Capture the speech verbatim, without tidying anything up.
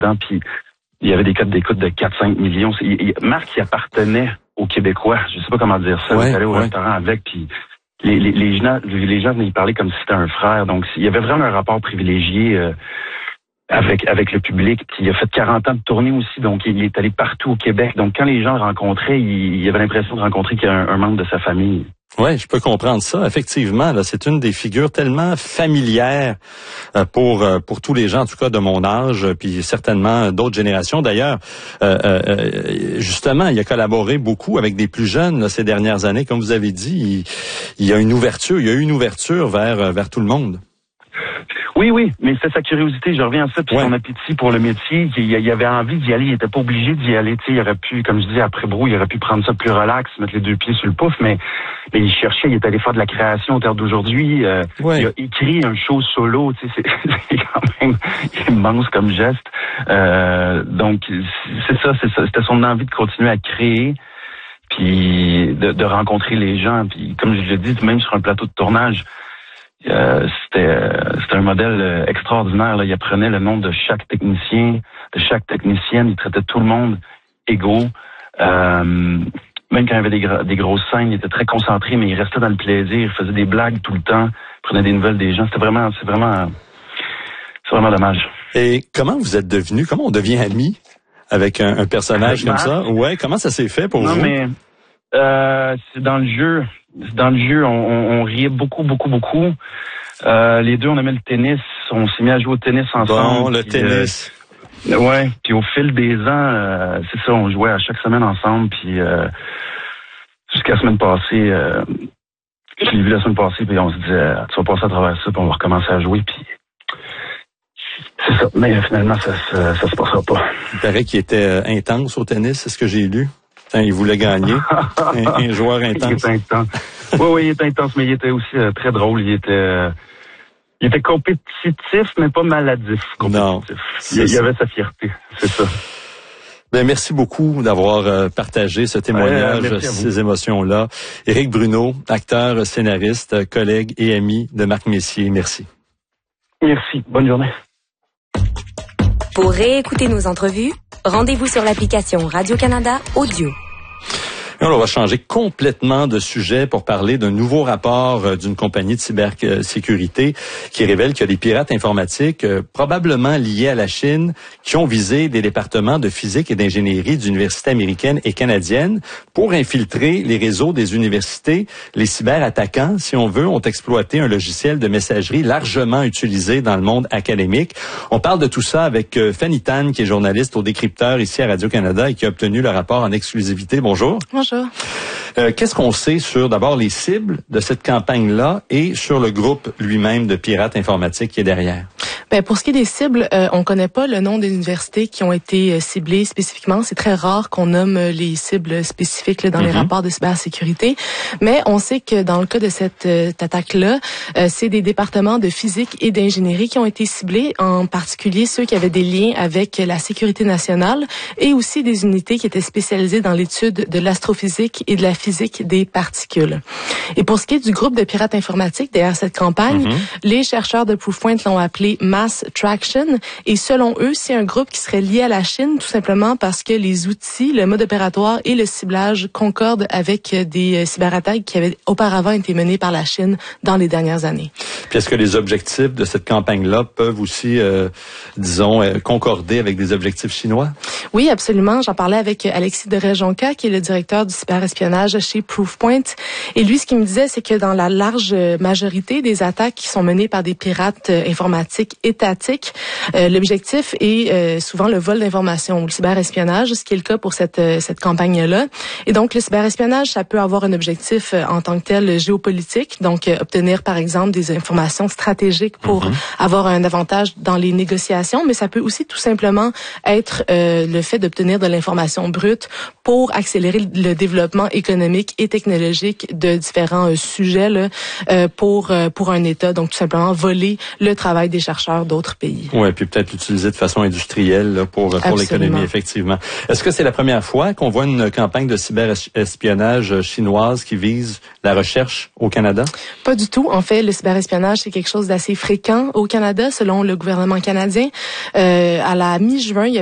dedans, puis il y avait des codes d'écoute de quatre à cinq millions. Il, il, Marc, il appartenait aux Québécois. Je sais pas comment dire ça. Ouais, il allait au ouais. restaurant avec, puis les, les, les gens, les gens venaient y parler comme si c'était un frère. Donc, il y avait vraiment un rapport privilégié euh, avec avec le public. Puis il a fait quarante ans de tournée aussi, donc il est allé partout au Québec. Donc, quand les gens le rencontraient, il, il avait l'impression de rencontrer un, un membre de sa famille. Ouais, je peux comprendre ça. Effectivement, là, c'est une des figures tellement familières euh, pour euh, pour tous les gens, en tout cas de mon âge, puis certainement d'autres générations. D'ailleurs, euh, euh, justement, il a collaboré beaucoup avec des plus jeunes là, ces dernières années. Comme vous avez dit, il, il y a une ouverture, il y a eu une ouverture vers vers tout le monde. Oui, oui, mais c'est sa curiosité, je reviens à ça, puis ouais. son appétit pour le métier, il, il avait envie d'y aller, il était pas obligé d'y aller, tu sais, il aurait pu, comme je dis, après Brou, il aurait pu prendre ça plus relax, mettre les deux pieds sur le pouf, mais, mais il cherchait, il est allé faire de la création au terre d'aujourd'hui, euh, ouais. il a écrit un show solo, tu sais, c'est, c'est quand même immense comme geste, euh, donc c'est ça, c'est ça, c'était son envie de continuer à créer, puis de, de rencontrer les gens, puis comme je l'ai dit, même sur un plateau de tournage, Euh, c'était euh, c'était un modèle euh, extraordinaire. Là. Il apprenait le nom de chaque technicien, de chaque technicienne. Il traitait tout le monde égaux. Euh, même quand il y avait des, gr- des grosses scènes, il était très concentré, mais il restait dans le plaisir. Il faisait des blagues tout le temps. Il prenait des nouvelles des gens. C'était vraiment, c'est vraiment, c'est vraiment dommage. Et comment vous êtes devenu, comment on devient ami avec un, un personnage comme ça? Ouais, comment ça s'est fait pour non, vous? Non, mais euh, c'est dans le jeu. Dans le jeu, on, on, on riait beaucoup, beaucoup, beaucoup. Euh, les deux, on aimait le tennis. On s'est mis à jouer au tennis ensemble. Bon, le puis, tennis. Euh, ouais. Puis au fil des ans, euh, c'est ça, on jouait à chaque semaine ensemble. Puis euh, jusqu'à la semaine passée, euh, je l'ai vu la semaine passée, puis on se disait, tu vas passer à travers ça, puis on va recommencer à jouer. Puis c'est ça. Mais finalement, ça, ça, ça se passera pas. Il paraît qu'il était euh, intense au tennis, c'est ce que j'ai lu. Enfin, il voulait gagner. un, un joueur intense. Il était intense. Oui, oui, il était intense, mais il était aussi euh, très drôle. Il était, euh, il était compétitif, mais pas maladif. Compétitif. Non. Il, il avait sa fierté, c'est ça. Ben, merci beaucoup d'avoir euh, partagé ce témoignage, ouais, ces émotions-là. Éric Bruno, acteur, scénariste, collègue et ami de Marc Messier. Merci. Merci. Bonne journée. Pour réécouter nos entrevues, rendez-vous sur l'application Radio-Canada Audio. Et on va changer complètement de sujet pour parler d'un nouveau rapport euh, d'une compagnie de cybersécurité qui révèle qu'il y a des pirates informatiques euh, probablement liés à la Chine qui ont visé des départements de physique et d'ingénierie d'universités américaines et canadiennes pour infiltrer les réseaux des universités. Les cyberattaquants, si on veut, ont exploité un logiciel de messagerie largement utilisé dans le monde académique. On parle de tout ça avec euh, Fanny Tan, qui est journaliste au Décrypteur ici à Radio-Canada et qui a obtenu le rapport en exclusivité. Bonjour. Bonjour. Euh, qu'est-ce qu'on sait sur d'abord les cibles de cette campagne-là et sur le groupe lui-même de pirates informatiques qui est derrière? Ben, pour ce qui est des cibles, euh, on connaît pas le nom des universités qui ont été euh, ciblées spécifiquement. C'est très rare qu'on nomme euh, les cibles spécifiques là, dans mm-hmm. les rapports de cybersécurité. Mais on sait que dans le cas de cette, euh, cette attaque-là, euh, c'est des départements de physique et d'ingénierie qui ont été ciblés, en particulier ceux qui avaient des liens avec la sécurité nationale et aussi des unités qui étaient spécialisées dans l'étude de l'astrophysique et de la physique des particules. Et pour ce qui est du groupe de pirates informatiques derrière cette campagne, mm-hmm. les chercheurs de Proofpoint l'ont appelé Mass Traction. Et selon eux, c'est un groupe qui serait lié à la Chine, tout simplement parce que les outils, le mode opératoire et le ciblage concordent avec des cyberattaques qui avaient auparavant été menées par la Chine dans les dernières années. Puis est-ce que les objectifs de cette campagne-là peuvent aussi, euh, disons, euh, concorder avec des objectifs chinois? Oui, absolument. J'en parlais avec Alexis de Rejonca, qui est le directeur du cyberespionnage chez Proofpoint. Et lui, ce qu'il me disait, c'est que dans la large majorité des attaques qui sont menées par des pirates informatiques étatiques, euh, l'objectif est euh, souvent le vol d'informations ou le cyberespionnage, ce qui est le cas pour cette cette campagne-là. Et donc, le cyberespionnage, ça peut avoir un objectif euh, en tant que tel géopolitique, donc euh, obtenir, par exemple, des informations stratégiques pour mm-hmm. avoir un avantage dans les négociations, mais ça peut aussi tout simplement être euh, le fait d'obtenir de l'information brute pour accélérer le développement économique et technologique de différents euh, sujets là, euh, pour euh, pour un État. Donc, tout simplement voler le travail des chercheurs fournisseurs d'autres pays. Oui, puis peut-être l'utiliser de façon industrielle là, pour, pour l'économie, effectivement. Est-ce que c'est la première fois qu'on voit une campagne de cyberespionnage chinoise qui vise la recherche au Canada? Pas du tout. En fait, le cyberespionnage, c'est quelque chose d'assez fréquent au Canada, selon le gouvernement canadien. Euh, à la mi-juin, il y a